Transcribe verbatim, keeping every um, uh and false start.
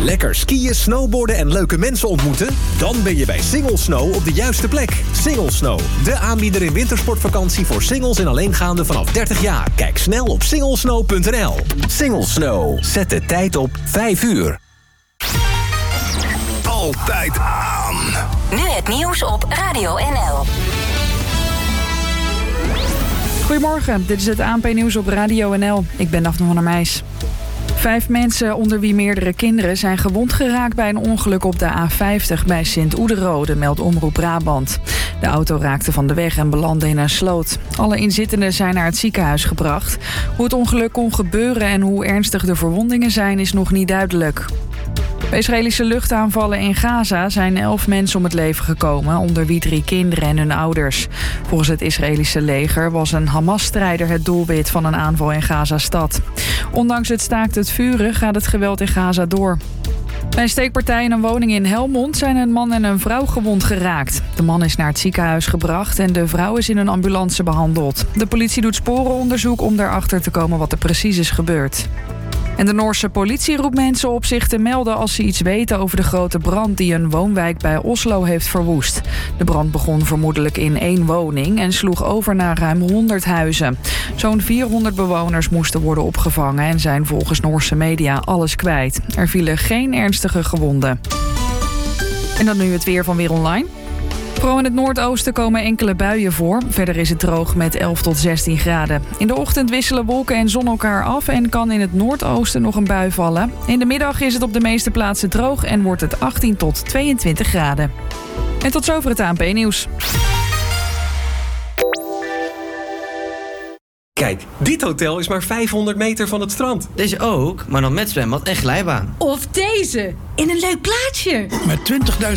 Lekker skiën, snowboarden en leuke mensen ontmoeten? Dan ben je bij Single Snow op de juiste plek. Single Snow, de aanbieder in wintersportvakantie voor singles en alleengaanden vanaf dertig jaar. Kijk snel op singlesnow punt n l. Single Snow, zet de tijd op vijf uur. Altijd aan. Nu het nieuws op Radio N L. Goedemorgen, dit is het A N P-nieuws op Radio N L. Ik ben Daphne van der Meijs. Vijf mensen, onder wie meerdere kinderen, zijn gewond geraakt bij een ongeluk op de A vijftig bij Sint-Oederode, meldt Omroep Brabant. De auto raakte van de weg en belandde in een sloot. Alle inzittenden zijn naar het ziekenhuis gebracht. Hoe het ongeluk kon gebeuren en hoe ernstig de verwondingen zijn, is nog niet duidelijk. Bij Israëlische luchtaanvallen in Gaza zijn elf mensen om het leven gekomen, onder wie drie kinderen en hun ouders. Volgens het Israëlische leger was een Hamas-strijder het doelwit van een aanval in Gaza-stad. Ondanks het staakt het vuren gaat het geweld in Gaza door. Bij een steekpartij in een woning in Helmond zijn een man en een vrouw gewond geraakt. De man is naar het ziekenhuis gebracht en de vrouw is in een ambulance behandeld. De politie doet sporenonderzoek om daarachter te komen wat er precies is gebeurd. En de Noorse politie roept mensen op zich te melden als ze iets weten over de grote brand die een woonwijk bij Oslo heeft verwoest. De brand begon vermoedelijk in één woning en sloeg over naar ruim honderd huizen. Zo'n vierhonderd bewoners moesten worden opgevangen en zijn volgens Noorse media alles kwijt. Er vielen geen ernstige gewonden. En dan nu het weer van Weer Online. Vooral in het noordoosten komen enkele buien voor. Verder is het droog met elf tot zestien graden. In de ochtend wisselen wolken en zon elkaar af en kan in het noordoosten nog een bui vallen. In de middag is het op de meeste plaatsen droog en wordt het achttien tot tweeëntwintig graden. En tot zover het A N P-nieuws. Kijk, dit hotel is maar vijfhonderd meter van het strand. Deze ook, maar dan met zwembad en glijbaan. Of deze, in een leuk plaatsje. Met twintigduizend